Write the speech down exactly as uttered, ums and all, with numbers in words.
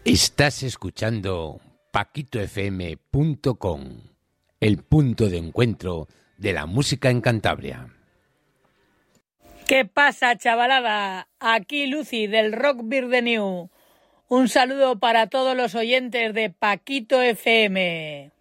Estás escuchando Paquito F M punto com, el punto de encuentro de la música en Cantabria. ¿Qué pasa, chavalada? Aquí Lucy del Rock Beer de New. Un saludo para todos los oyentes de Paquito F M.